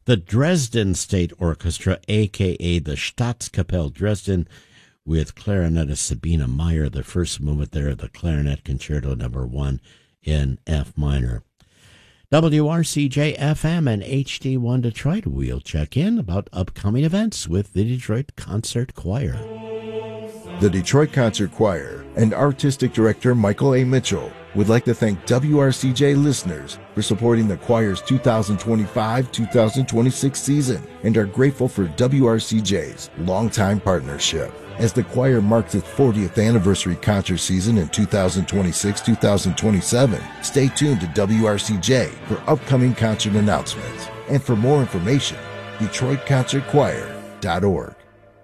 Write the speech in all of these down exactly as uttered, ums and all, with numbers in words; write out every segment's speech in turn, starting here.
the Dresden State Orchestra, a k a the Staatskapelle Dresden, with clarinetist Sabina Meyer, the first movement there of the Clarinet Concerto number one in F minor. W R C J F M and H D one Detroit. We'll check in about upcoming events with the Detroit Concert Choir. The Detroit Concert Choir and Artistic Director Michael A. Mitchell would like to thank W R C J listeners for supporting the choir's two thousand twenty-five two thousand twenty-six season and are grateful for W R C J's longtime partnership. As the choir marks its fortieth anniversary concert season in two thousand twenty-six two thousand twenty-seven, stay tuned to W R C J for upcoming concert announcements. And for more information, Detroit Concert Choir dot org.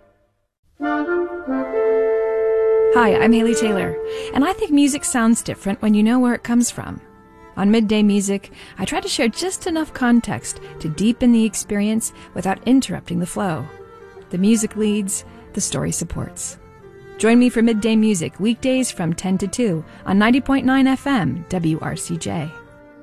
Hi, I'm Haley Taylor, and I think music sounds different when you know where it comes from. On Midday Music, I try to share just enough context to deepen the experience without interrupting the flow. The music leads, the story supports. Join me for Midday Music weekdays from ten to two on ninety point nine F M W R C J.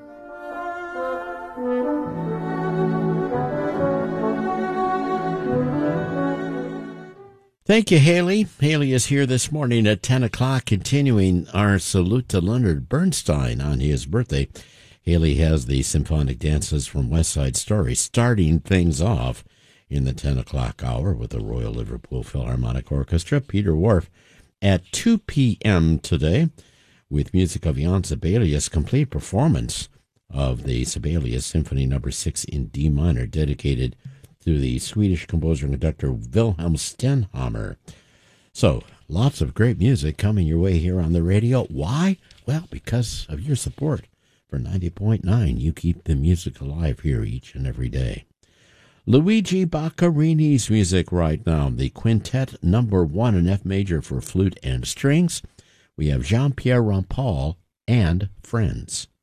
Thank you, Haley. Haley is here this morning at ten o'clock, continuing our salute to Leonard Bernstein on his birthday. Haley has the symphonic dances from West Side Story, starting things off in the ten o'clock hour with the Royal Liverpool Philharmonic Orchestra, Peter Whorf, at two p.m. today, with music of Jan Sibelius, complete performance of the Sibelius Symphony Number Six in D minor, dedicated to the Swedish composer and conductor Wilhelm Stenhammar. So, lots of great music coming your way here on the radio. Why? Well, because of your support for ninety point nine. You keep the music alive here each and every day. Luigi Boccarini's music right now. The Quintet Number One in F major for flute and strings. We have Jean-Pierre Rampal and Friends.